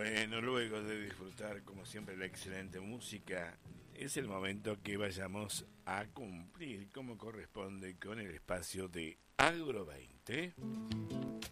Bueno, luego de disfrutar como siempre la excelente música, es el momento que vayamos a cumplir como corresponde con el espacio de Agro 20.